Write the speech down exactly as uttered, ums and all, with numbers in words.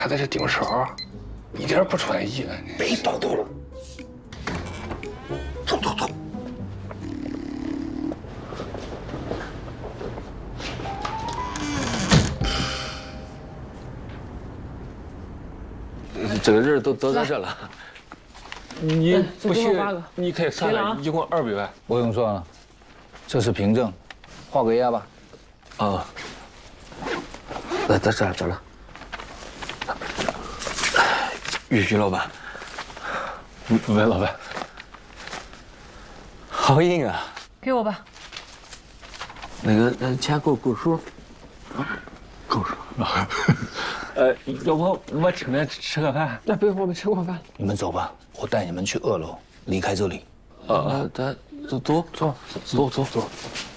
还在这盯梢，一点不专业。 别叨叨了，走走走。 这个人都都在这了。 你不信八个， 你可以算了，一共二百万。 不用算了，这是凭证，画个押吧。 啊，在在这儿这儿了。于于老板， 喂，老板， 好硬啊！ 给我吧。 那个，呃，钱够够数？啊，够数。 呃，要不我请您吃个饭？ 那不用，我们吃过饭。 你们走吧，我带你们去二楼，离开这里。 啊，咱走走走走走走。